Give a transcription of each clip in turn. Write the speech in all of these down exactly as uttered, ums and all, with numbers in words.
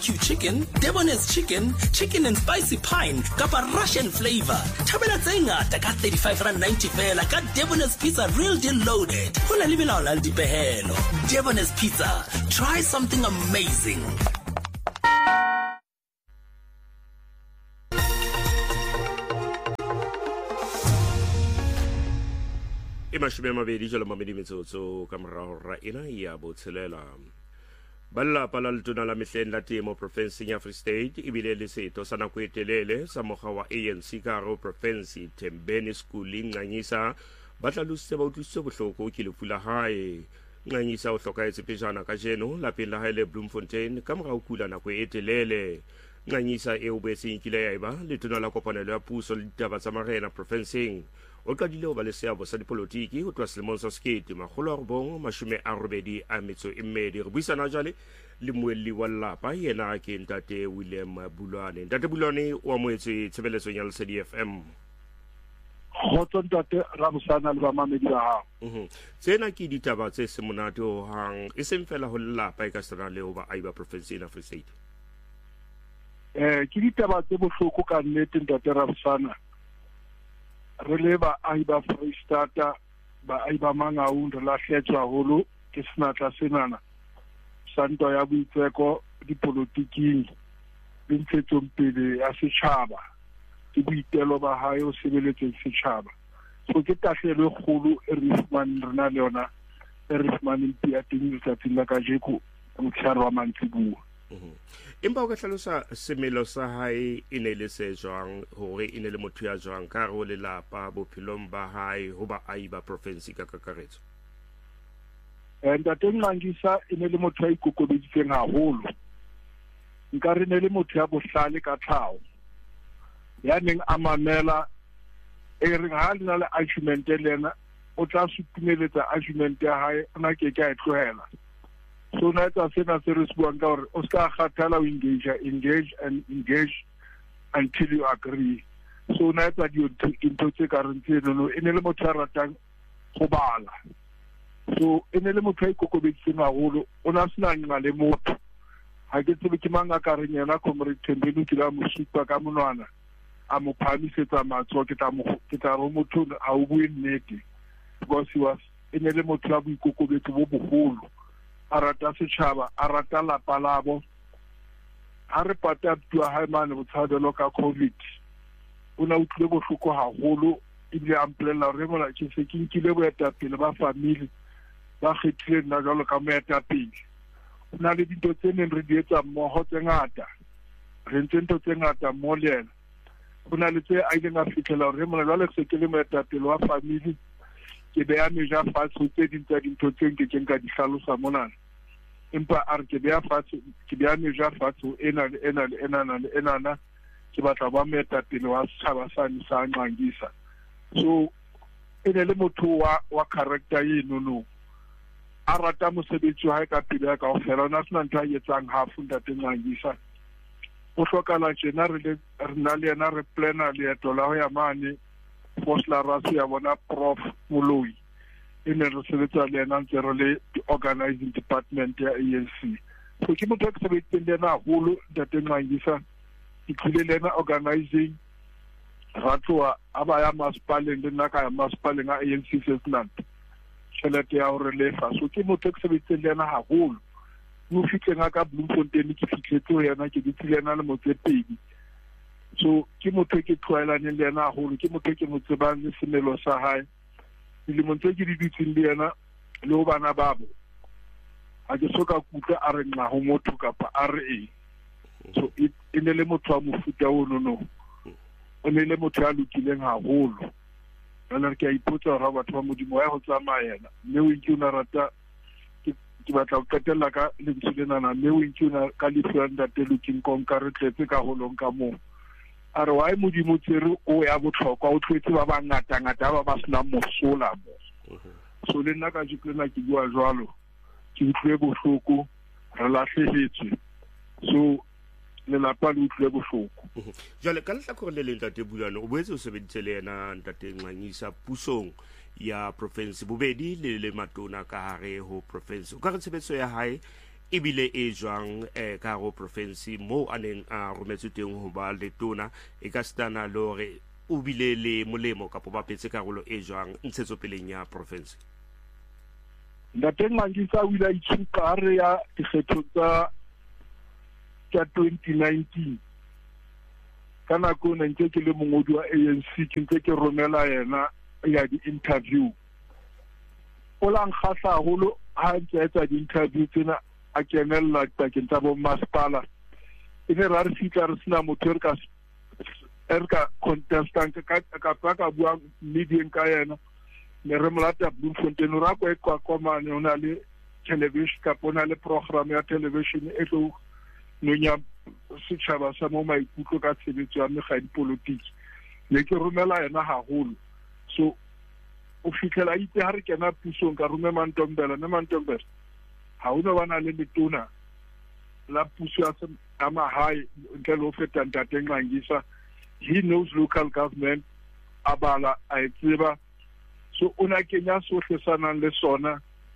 Chicken, Debonairs chicken, chicken and spicy pine, kapa Russian flavor. Thabela tse ngata ka thirty-five rand ninety fela ka Debonairs pizza real deal loaded. Hona le melao la dipehelo. Debonairs pizza. Try something amazing. Imashumi amabili jalo mamedi metsotso ka morao ra ena ya botshelela. Balla pala letona la mehleng la temo province ya Free State ibile le seto sa nako e telele sa mokga wa A N C ka hare province Thembeni Schooling Nganyisa ba tlalositse ba utlwisitse bohloko ke lefu la hae. Nganyisa o hlokahetse pejana ka jeno lapeng la hae le Bloemfontein ka morao kula nako e telele. Nganyisa e o boetse nkile ya eba letona la kopanelo ya puso le ditaba tsa marena provinceng o qadile ho ba le seabo sa dipolotiki ho tloha selemong sa sekete makgolo a robong mashome a robedi a metso e mmedi. Re buisana jwale le moelli wa lelapa yena ke ntate William Bulwane. Ntate Bulwane o amohetse tshebeletsong ya Lesedi F M. Khotso ntate Rabusana le bamamedi ba hao. Mhm. Tsena ke ditaba tse se monate ho hang e seng fela ho lelapa e ka sera le ho ba aiba province ena Free State. Eh ke ditaba tse bohloko ka nnete ntate Rabusana. Re le ba aiba Free State ba aiba Mangaung re lahletswe haholo ke senatla senana santo ya boitseko dipolotiking le ntshetsopele ya setjhaba ke boitelo ba hae o sebeletseng setjhaba. So ke tahlelo e kgolo e re fumaneng rena le yona e re fumaneng piateng letsatsing la kajeko motshehare wa Mantsibuya. Empa o ka hlalosa semelo sa hae e ne le se jwang hore e ne le motho ya jwang ka re o lelapa bophelong ba hae ho ba aiba province ka kakaretso. Ntate Ngangisa e ne le motho ya ikokobeditseng haholo. Nka re ne le motho ya bohlale ka tlhaho ya neng a mamela e reng ha le na le argument le yena o tla sutumeletsa argument ya hae ona ke ke a e tlohela. So na tsa sena se re buang ka hore o ska kgathala o engage engage and engage until you agree. So na tsa di ntho tse ka reng tseno no ene le motho a ratang go bala. So ene le motho a ikokobeditseng haholo o na sena nqa le motho ha ke tsebe ke mang a ka reng yena Comrade Thembeni ke la mo supa ka monwana a mo phamisetsa matso ke tla mo ke tla ro motho a o bue nnete because he was ene le motho a boikokobetso bo bogolo. A rata setjhaba a rata lapa labo ha re pata tua hae mane botshabelo ka COVID o na utlwe bohloko haholo ebile a mpolella re mola ke se ke nkile boetapele ba family ba kgethile nna jwalo ka moetapele. O na le dintho tse neng re di etsa mmoho tse ngata re ntse ntho tse ngata mmoho le yena. O na le tse a ileng a fitlhela re mola jwale se ke le moetapele wa family ke beha meja fatshe tse ding tsa dintho tse nke ke nka di hlalosa monana. Empa a re ke beha fatshe ke beha meja fatshe ena le ena le ena le ena na ke batla ba moetapele wa setjhaba sane sa Ngangisa. So ene le motho wa wa character eno no a rata mosebetsi wa hae ka pele ya kaofela ona sena ntho a etsang hafu ntate Ngangisa. O hlokala tjena re le re na le yena re plana leeto la ho ya mane Fosla Rasu ya bona Prof Moloi ene re sebetsa le yena ntse re le organizing department ya A N C. So ke motho a ke sebetseng le yena haholo ntate Ngangisa ke tlile le yena organizing ratwa aba ya masipaleng le nna ka ya masipaleng a A N C Sesland tšhelete ya hore lefa. So ke motho a ke sebetseng le yena haholo mo fitleng ka Bloemfontein ke fitlhetse ho yena ke ditile yena le motse pedi. So ke motho ke tlwaelaneng le yena haholo ke motho ke mo tsebang le semelo sa hae le mo ntse ke di ditseng le yena le ho bana babo ha ke soka kutla a re nna ho motho kapa a re e. So e ne le motho wa mofuta o no no o ne le motho ya lokileng haholo ana ke a ipotsa hore batho ba modimo ya ho tsamaya yena mme o nke una rata ke batla go qetella ka lentswe lenana mme o nke una ka lefu la ntate Looking Konka re tletse ka holong ka moo a re wa modimo tsere o ya botlhokwa o tlwetse ba bangata ngata ba ba sena mosola mo. So le nna ka jitlena ke bua jwalo ke utlwe bohloko re lahlehetswe. So le lapa le utlwe bohloko. Jale ka lehlakore le le ntate Bulwane o boetse o sebeditse le yena ntate Ngangisa pusong ya province bobedi le le matona ka hare ho province o ka re tshebetso ya hae ebile e jwang eh ka go province mo aneng a rometswe teng ho ba le tona e ka stana le hore o bile le molemo ka po ba petse karolo e jwang ntshetsopeleng ya province. Ndateng Mangisa o ile a itshupa re ya dikgetho tsa tsa twenty nineteen kana ko ne ntse ke le mongodi wa A N C ke ntse ke romela yena ya di interview o la nkgahla haholo ha ntse etsa di interview tsena a kenella pakeng tsa bo masepala e ne ra re fitla re sena motho re ka re ka contestant ka ka ka bua media ka yena ne re molata Bloemfontein ra ko e kwa komane ona le television ka bona le program ya television e tlo nonya setšhaba sa mo maikutlo ka tshebetso ya mega di politiki ne ke romela yena haholo so o fitlhela itse ha re kena pusong ka rume Mantombela ne Mantombela ha una bana le letona la puso ya mahae ntle le ho feta Ntate Mangisa. He knows local government abala a tseba so ona kenya sohle sanang le sona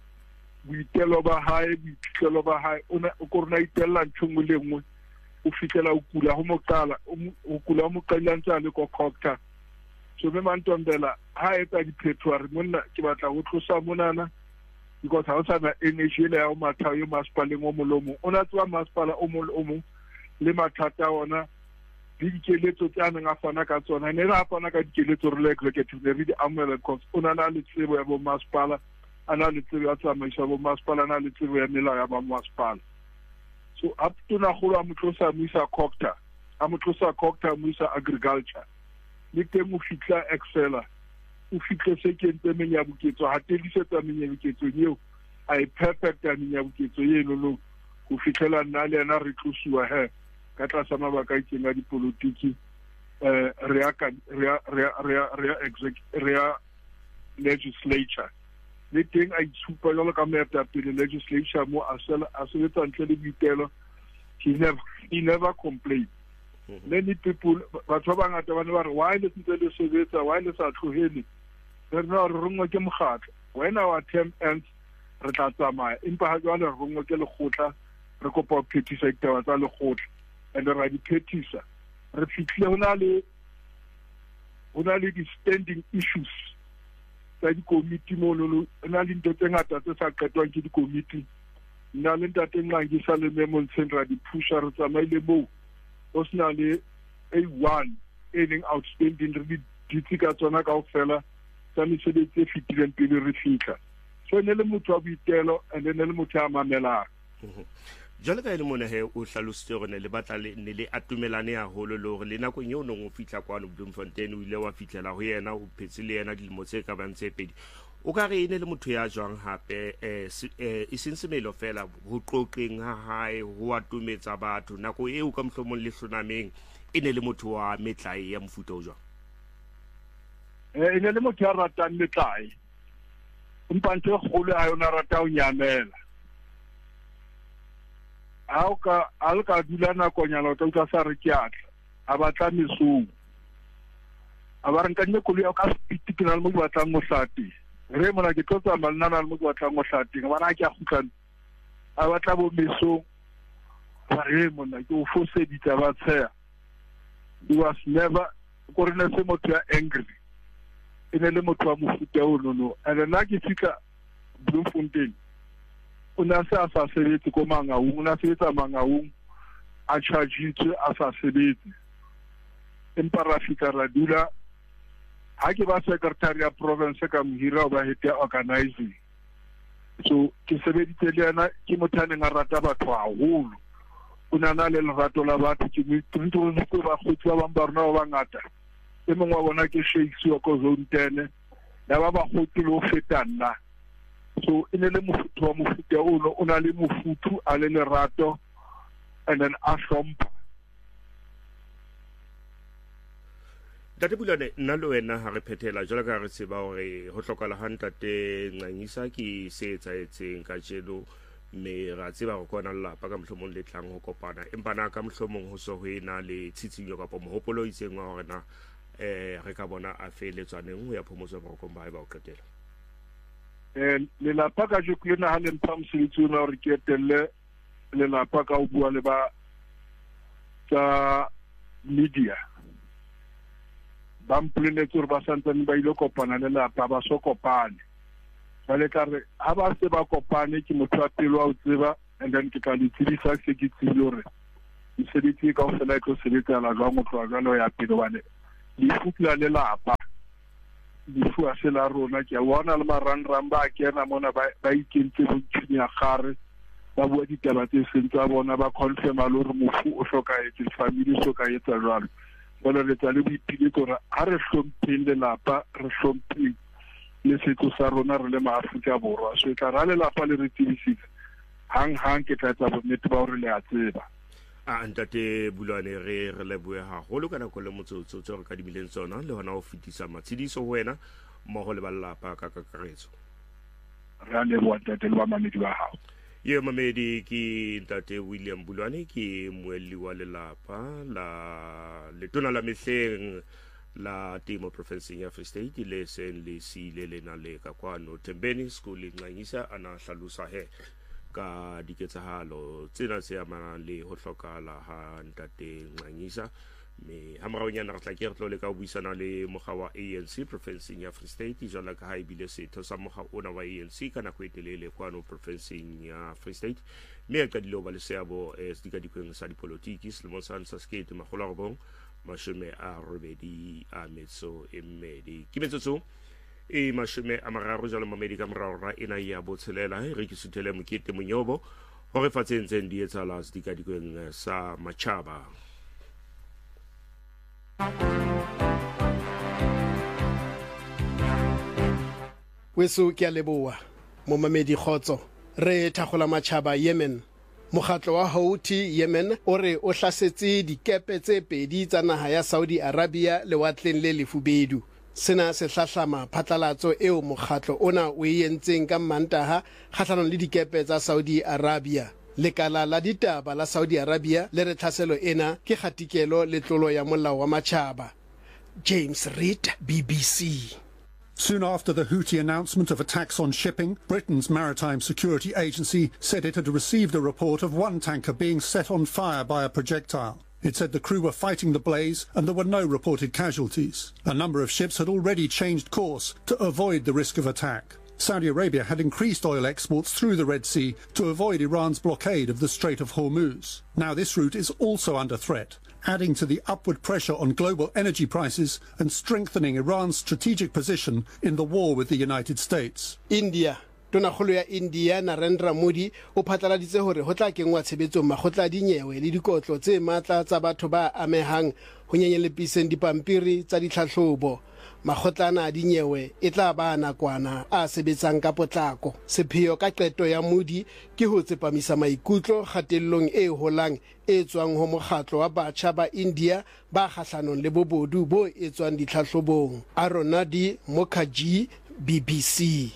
boitelo ba hae boitelo ba hae ona o korona itella ntshongwe le nngwe o fitlhela o kula ho moqala o kula mo qallantsa le ko cocta so me Mantombela ha etsa diphetho re monna ke batla ho tlosa monana because ha o sana energy le ya o matha yo masipaleng o molomo ona tswa masipala o molomo le mathata ona di dikeletso tsa neng a fana ka tsona ne ra fana ka dikeletso re le executive ne re di amela cause ona na le tsebo ya bo masipala ana le tsebo ya tsamaiso bo masipala na le tsebo ya melao ya ba masipala so up to na go a motlosa muisa cocta a motlosa cocta muisa agriculture le teng mo fitla excella o fitle se ke ntse menya buketso ha telisetsa menya buketso eo a e perfect ya menya buketso eno lo go fitlela nna le yena re tlosuwa he ka tlasa mabaka a itseng a dipolitiki eh re ya re re re re legislature le teng a itshupa jalo ka moetapele legislature mo a sebetsa ntle le boitelo. He never he never complained. Many people batho ba bangata ba ne ba re why le ntse le sebetsa why le sa tlohele re no re rongwa ke mokgatlo when our term ends re tla tsamaya empa ha jwale re rongwa ke lekgotla re kopa ho phethisa ditaba tsa lekgotla and ra di phethisa re fitlhe hona le hona le di standing issues tsa di committee mo lo na le ntse tse ngata tse sa qetwang ke di committee nna le Ntate Mangisa le memo ntsendra di pusha re tsamaile mo o sna le A one e leng outstanding re di ditsi ka tsona ka ofela tsa mesebetsi e fitileng pele re fitla so ne le motho wa boitelo and ne le motho a mamelang. Jalo ka ile mona he o hlalositse gore ne le batla le ne le atumelane haholo le gore le nako e nngwe no fitla kwano Bloemfontein o ile wa fitlela ho yena o phetse le yena dilemo tse ka bantse pedi o ka re ene le motho ya jwang hape eh e sensemelo fela ho qoqeng ha hae ho atumetsa batho nako eo ka mhlomong le hlonameng ene le motho wa metlai ya mofuta o jwang. Eh ene le motho ya ratang metlai empa ntse kgolo a yona rata o nyamela ha ka alka dula na konyana o tla sa re kiatla a batla mesong a ba re nkanye kolo ya ka speed ke na le mo batlang mo hlati re mona ke tsotsa malna na le mo batlang mo hlati ga bana ke a khutlan a batla bo mesong ba re mona ke o fose ditaba tsaya he was never korena se motho ya angry ene le motho wa mofuta o no and nna ke fika Bloemfontein una sa sa sebetse ko Mangaung una sebetsa Mangaung a chargitse a sa sebetse empa ra fika ra dula ha ke ba secretary ya province ka mohira ba hete organizing so ke sebeditse le yana ke mothane nga rata batho haholo una na le lerato la batho ke ntho ntho ba khotsi ba bang ba rona ba ngata e mongwe wa bona ke Shakes wa ko zone ten la ba ba khotsi lo fetana so ene le mofuta wa mofuta o ona le mofutu a le lerato and then a hlompha. Ntate Bulane nna le wena ha re phethela jwalo ka re tseba hore ho hlokala ha Ntate Mangisa ke se etsaetseng ka jeno me ra tseba go kona lapa ka mhlomong le tlang ho kopana empa na ka mhlomong ho so ho ena le tshitsinyo ka mohopolo itseng wa hore na eh re ka bona a feletswaneng ho ya phomotso ba go ba ba o qetela eh le lapa ka jo klena ha le mpha mosebetsi ona hore ke etelle lelapa ka o bua le ba tsa media ba mpoleletse gore ba santsane ba ile kopana le lelapa ba so kopane jale ka re ha ba se ba kopane ke motho wa pelo wa o tseba and then ke ka le tsebisa se ke tsebile gore mosebetsi ka o fela tlo sebetsa la jwa motho wa jalo ya pelo wane di futla le lapa di fu a se la rona ke bona le marangrang ba kena mona ba ba ikentse go tshinya gare ba bua ditaba tse sentse bona ba confirm a lore mofu o hlokaetse family so ka etsa jalo bona le tsale boipile gore ha re hlompheng le lapa re hlompheng le setso sa rona re le maAfrika Borwa so ka ra le lapa le re tsebisitse hang hang ke tla tsa bonnete ba hore le a tseba a ntate Bulwane re re leboe haholo kana go le motsotso tso re ka di mileng tsona le hona o fitisa matshidiso ho wena mo go le ballapa ka kakaretso ra le bua ntate le ba mamedi ba hao ye mamedi ki ntate William Bulwane ki moelli wa lelapa la letona la mehleng la temo province ya Free State le sen le sile le na le ka kwano Tembeni school Nqanyisa ana hlalusa he ka diketsahalo tsena se amana le ho hlokala ha ntate Nqanyisa me hamaraonyana re tla ke re tlo le ka buisana le mogwa wa A N C province ya Free State jala ka ha ibile setho sa mogwa ona wa A N C kana go etelele kwano province ya Free State me ka dilo ba le seabo es dika dikweng sa dipolotiki selemo sa nsa skate magola go bong mashome a robedi a metso e mmedi ke metsotso e mashome a mararo jalo mamedi ka morara ena ya botshelela re ke suthele mokete monyobo hore fatsentseng di etsala dika dikweng sa Machaba weso ke a leboa mo mamedi khotso re thagola Machaba Yemen mokgatlo wa Houthi Yemen o re o hlasetse dikepe tse pedi tsa naha ya Saudi Arabia le watleng le lefubedu sena se hlahlama phatlalatso eo mokgatlo ona o entseng ka Mantaha kgahlanong le dikepe tsa Saudi Arabia lekala la ditaba la Saudi Arabia le re tlhaselo ena ke kgatikelo le tlolo ya molao wa Machaba James Reed B B C. Soon after the Houthi announcement of attacks on shipping, Britain's Maritime Security Agency said it had received a report of one tanker being set on fire by a projectile. It said the crew were fighting the blaze and there were no reported casualties. A number of ships had already changed course to avoid the risk of attack. Saudi Arabia had increased oil exports through the Red Sea to avoid Iran's blockade of the Strait of Hormuz. Now this route is also under threat, adding to the upward pressure on global energy prices and strengthening Iran's strategic position in the war with the United States. India tonakgolo ya India Narendra Modi o phatlaladitse hore ho tla kengwa tshebetsong makgotla dinyewe le dikotlo tse matla tsa batho ba amehang ho nyenyelepisa dipampiri tsa ditlhahlobo makgotlana a dinyewe e tla ba nakwana a sebetsang ka potlako sepheo ka qeto ya Modi ke ho tsepamisa maikutlo kgatellong e holang e tswang ho mokgatlo wa batjha ba India ba kgahlanong le bobodu bo e tswang ditlhahlobong Aronadi Mukherjee B B C.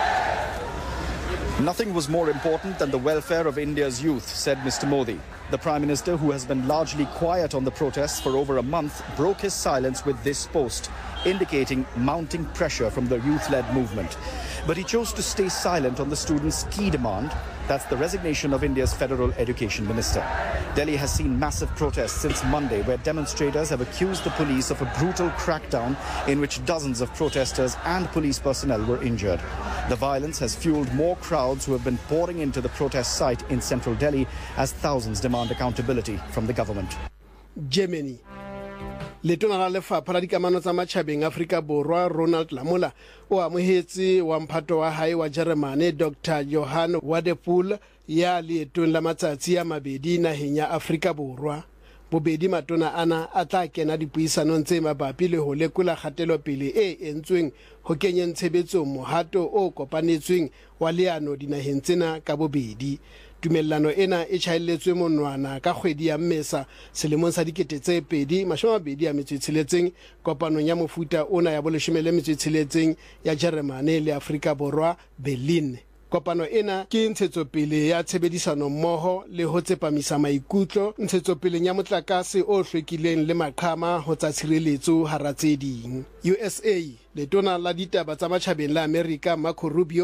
Nothing was more important than the welfare of India's youth, said Mister Modi. The Prime Minister, who has been largely quiet on the protests for over a month, broke his silence with this post, indicating mounting pressure from the youth-led movement. But he chose to stay silent on the students' key demand, that's the resignation of India's Federal Education Minister. Delhi has seen massive protests since Monday, where demonstrators have accused the police of a brutal crackdown in which dozens of protesters and police personnel were injured. The violence has fueled more crowds who have been pouring into the protest site in central Delhi as thousands demand accountability from the government. Germany. Letona la lefapha la dikamano tsa matjhabeng Afrika Borwa Ronald Lamola o amohetse wa mphato wa hae wa Germany Doctor Johann Wadepool ya leetong la matsatsi a mabedi naheng ya Afrika Borwa. Bobedi matona ana a tla kena dipuisanong tse mabapi le ho lekola kgatelopele e entsweng ho kenyeng tshebetsong mohato o kopanetsweng wa leano dinaheng tsena ka bobedi. Tumellano ena e tjhaelletswe monwana ka kgwedi ya Mmesa selemong sa dikete tse pedi mashome a mabedi a metso e tsheletseng kopanong ya mofuta ona ya boleshome le metso e tsheletseng ya Germany le Afrika Borwa Berlin. Kopano ena ke ntshetsopele ya tshebedisano mmoho le ho tsepamisa maikutlo ntshetsopeleng ya motlakase o hlwekileng le maqhama ho tsa tshireletso hara tse ding. U S A letona la ditaba tsa matjhabeng la America Marco Rubio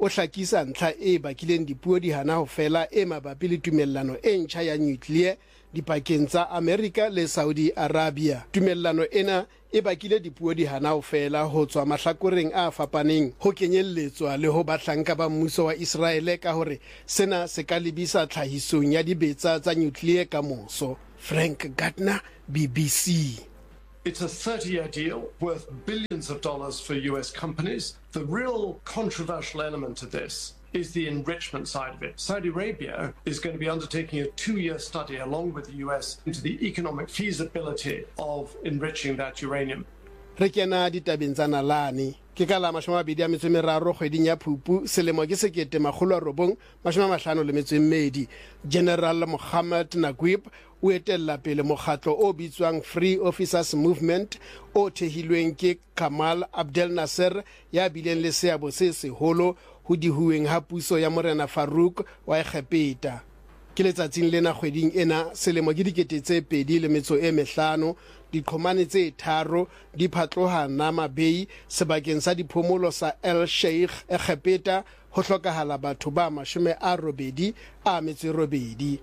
o hlakisa ntlha e bakileng dipuo di hana ho fela e mabapi le tumellano e ntjha ya nuclear dipakeng tsa America le Saudi Arabia. Tumellano ena e bakile dipuo di hana ho fela ho tswa mahlakoreng a fapaneng ho kenyelletswa le ho batlanka ba mmuso wa Israel ka hore sena se ka lebisa tlhahisong ya dibetsa tsa nuclear ka moso. Frank Gardner, B B C. It's a thirty-year deal worth billions of dollars for U S companies. The real controversial element of this is the enrichment side of it. Saudi Arabia is going to be undertaking a two-year study along with the U S into the economic feasibility of enriching that uranium. Re kena ditabeng tsa nalane ke ka la mashome a mabedi a metso e meraro kgweding ya Phupu selemo ke sekete makgolo a robong mashome a mahlano le metso e mmedi. General Mohammed Naguib o etella pele mokgatlo o bitswang Free Officers Movement o thehilweng ke Kamal Abdel Nasser ya bileng le seabo se seholo ho dihuweng ha puso ya Morena Farouk wa Egepeta. Ke letsatsing lena kgweding ena selemo ke dikete tse pedi le metso e mehlano diqhomane tse tharo di phatloha Nama Bay sebakeng sa diphomolo sa El Sheikh Egepeta ho hlokahala batho ba mashome a robedi a metso robedi.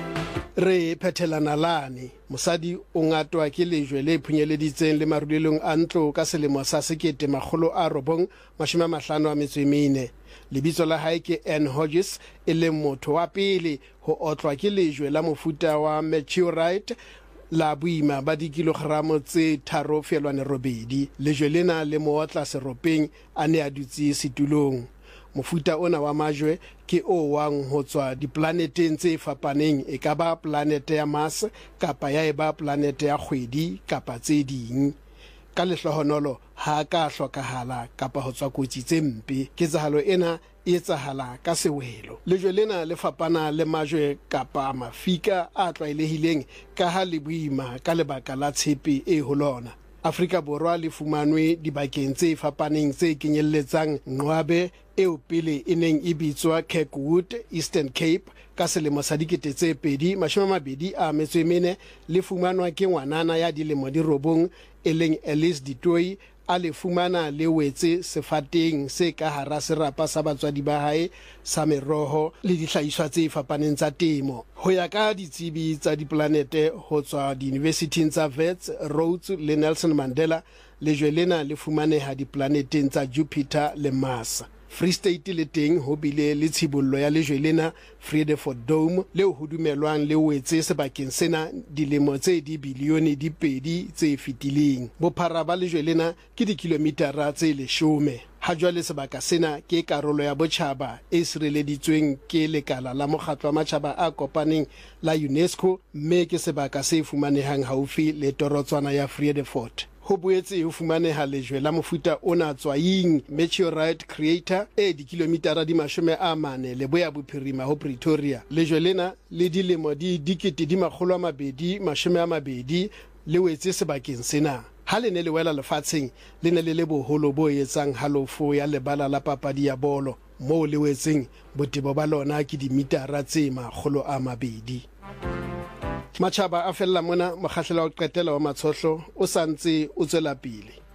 Re phethelana lane mosadi o ngatwa ke lejwe le phunyeleditseng le marulelong a ntlo ka selemo sa sekete makgolo a robong mashome a mahlano a metso e mene. Lebitso la hae ke Anne Hodges e leng motho wa pele ho otlwa ke lejwe la mofuta wa meteorite la boima ba dikilogramo tse tharo felwane robedi. Lejwe lena le mo otla seropeng a ne a dutse setulong. Mofuta ona wa majwe ke o wang ho tswa diplaneteng tse fapaneng e ka ba planete ya Mars kapa ya eba planete ya kgwedi kapa tse ding. Ka lehlohonolo ha ka hlokahala kapa ho tswa kotsi tse mpe. Ketsahalo ena e etsahala ka sewelo. Lejwe lena le fapana le majwe kapa mafika a tlwaelehileng ka ha le boima ka lebaka la tshepe e ho lona. Afrika Borwa le fumanwe dibakeng tse fapaneng tse kenyelletsang Nqwabe eo pele e neng e bitswa Kirkwood, Eastern Cape ka selemo sa dikete tse pedi mashome a mabedi a metso e mene le fumanwa ke ngwanana ya dilemo di robong e leng Alice Ditoi a le fumana le wetse sefateng se ka hara serapa sa batswadi ba hae sa meroho le dihlahiswa tse fapaneng tsa temo. Ho ya ka ditsebi tsa diplanete ho tswa di-university tsa Wits, Rhodes le Nelson Mandela, lejwe lena le fumaneha diplaneteng tsa Jupiter le Mars. Free State le teng ho bile le tshibollo ya lejwe lena Vredefort Dome leo ho dumelwang le wetse sebakeng sena dilemo tse di bilione di pedi tse fitileng. Bophara ba lejwe lena ke dikilometara tse leshome. Ha jwale sebaka sena ke karolo ya botjhaba e sireleditsweng ke lekala la mokgatlo wa matjhaba a kopaneng la UNESCO mme ke sebaka se fumanehang haufi le torotswana ya Vredefort. Ho boetse ho fumaneha lejwe la mofuta ona tswaing meteorite crater e dikilometara di mashome a mane le boya bophirima ho Pretoria. Lejwe lena le dilemo di dikete di makgolo a mabedi mashome a mabedi le wetse sebakeng sena. Ha le ne le wela lefatsheng le ne le le boholo bo etsang halofo ya lebala la papadi ya bolo moo le wetseng botebo ba lona ke dimitara tse makgolo a mabedi. Matjhaba a fella mona mokgahlelo wa qetela wa matshohlo o santse o tswela pele.